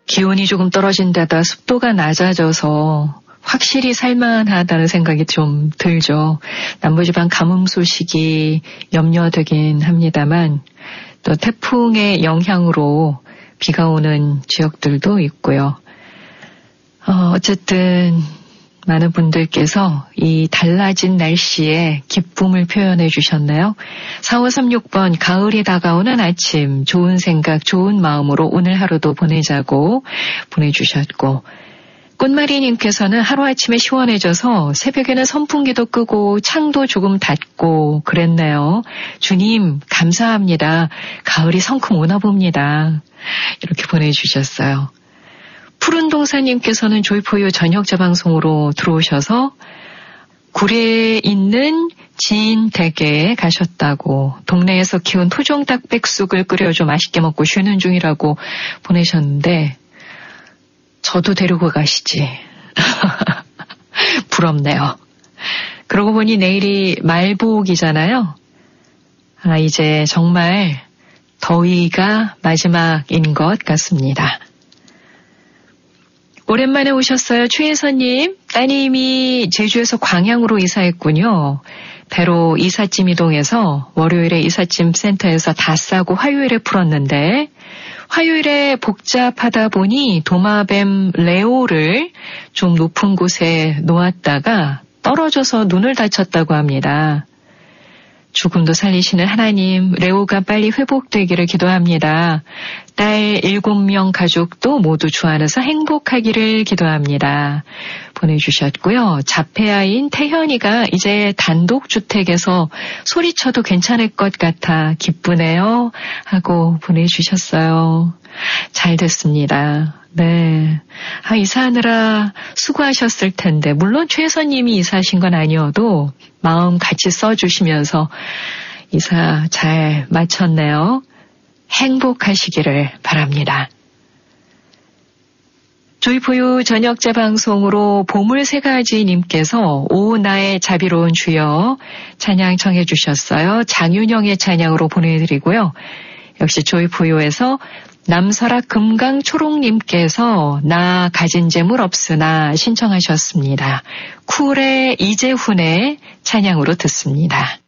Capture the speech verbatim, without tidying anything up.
기온이 조금 떨어진 데다 습도가 낮아져서 확실히 살만하다는 생각이 좀 들죠. 남부지방 가뭄 소식이 염려되긴 합니다만 또 태풍의 영향으로 비가 오는 지역들도 있고요. 어, 어쨌든 많은 분들께서 이 달라진 날씨에 기쁨을 표현해 주셨네요. 사오삼육 번 가을이 다가오는 아침 좋은 생각 좋은 마음으로 오늘 하루도 보내자고 보내주셨고 꽃마리님께서는 하루아침에 시원해져서 새벽에는 선풍기도 끄고 창도 조금 닫고 그랬네요. 주님 감사합니다. 가을이 성큼 오나 봅니다. 이렇게 보내주셨어요. 푸른동사님께서는 조이포유 저녁 재방송으로 들어오셔서 구례에 있는 지인 댁에 가셨다고 동네에서 키운 토종닭 백숙을 끓여줘 맛있게 먹고 쉬는 중이라고 보내셨는데 저도 데리고 가시지. 부럽네요. 그러고 보니 내일이 말복이잖아요. 아, 이제 정말 더위가 마지막인 것 같습니다. 오랜만에 오셨어요. 최혜선님. 따님이 제주에서 광양으로 이사했군요. 배로 이삿짐 이동해서 월요일에 이삿짐 센터에서 다 싸고 화요일에 풀었는데 화요일에 복잡하다 보니 도마뱀 레오를 좀 높은 곳에 놓았다가 떨어져서 눈을 다쳤다고 합니다. 죽음도 살리시는 하나님, 레오가 빨리 회복되기를 기도합니다. 딸 일곱 명 가족도 모두 주 안에서 행복하기를 기도합니다. 보내주셨고요. 자폐아인 태현이가 이제 단독주택에서 소리쳐도 괜찮을 것 같아 기쁘네요. 하고 보내주셨어요. 잘 됐습니다. 네. 아, 이사하느라 수고하셨을 텐데, 물론 최선님이 이사하신 건 아니어도 마음 같이 써주시면서 이사 잘 마쳤네요. 행복하시기를 바랍니다. 조이포유 저녁 재방송으로 보물 세 가지 님께서 오 나의 자비로운 주여 찬양 청해 주셨어요. 장윤영의 찬양으로 보내드리고요. 역시 조이포유에서 남설악 금강초록님께서 나 가진 재물 없으나 신청하셨습니다. 쿨의 이재훈의 찬양으로 듣습니다.